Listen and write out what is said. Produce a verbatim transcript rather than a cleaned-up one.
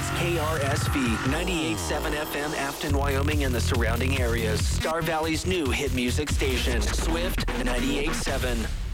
K R S V, ninety-eight point seven F M, Afton, Wyoming, and the surrounding areas. Star Valley's new hit music station, Swift ninety-eight point seven.